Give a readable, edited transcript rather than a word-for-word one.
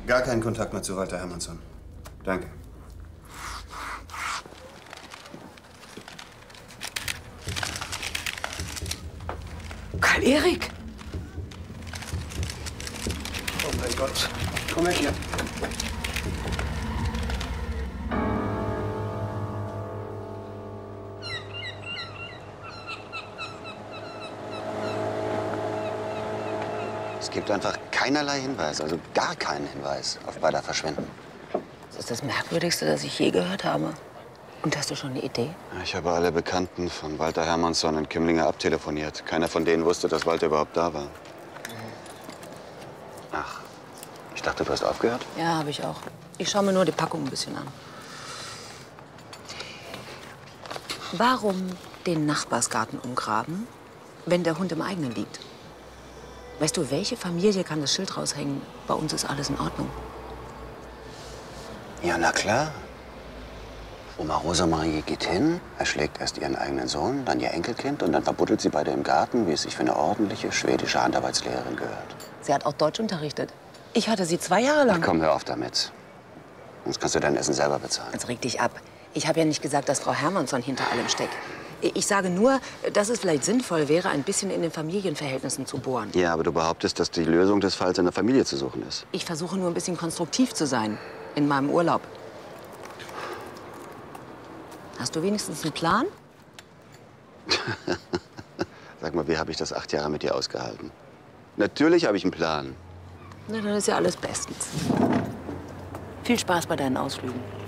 Gar keinen Kontakt mehr zu Walter Hermannsson. Danke. Karl-Erik! Oh mein Gott. Komm her hier. Es gibt einfach keinerlei Hinweis, also gar keinen Hinweis auf beider Verschwinden. Das ist das Merkwürdigste, das ich je gehört habe. Und hast du schon eine Idee? Ich habe alle Bekannten von Walter Hermannsson in Kimlinge abtelefoniert. Keiner von denen wusste, dass Walter überhaupt da war. Ach, ich dachte, du hast aufgehört? Ja, habe ich auch. Ich schaue mir nur die Packung ein bisschen an. Warum den Nachbarsgarten umgraben, wenn der Hund im eigenen liegt? Weißt du, welche Familie kann das Schild raushängen? Bei uns ist alles in Ordnung. Ja, na klar. Oma Rosemarie geht hin, erschlägt erst ihren eigenen Sohn, dann ihr Enkelkind und dann verbuddelt sie beide im Garten, wie es sich für eine ordentliche schwedische Handarbeitslehrerin gehört. Sie hat auch Deutsch unterrichtet. Ich hatte sie 2 Jahre lang. Ach komm, hör auf damit. Sonst kannst du dein Essen selber bezahlen. Jetzt reg dich ab. Ich habe ja nicht gesagt, dass Frau Hermannsson hinter allem steckt. Ich sage nur, dass es vielleicht sinnvoll wäre, ein bisschen in den Familienverhältnissen zu bohren. Ja, aber du behauptest, dass die Lösung des Falls in der Familie zu suchen ist. Ich versuche nur ein bisschen konstruktiv zu sein in meinem Urlaub. Hast du wenigstens einen Plan? Sag mal, wie habe ich das 8 Jahre mit dir ausgehalten? Natürlich habe ich einen Plan. Na, dann ist ja alles bestens. Viel Spaß bei deinen Ausflügen.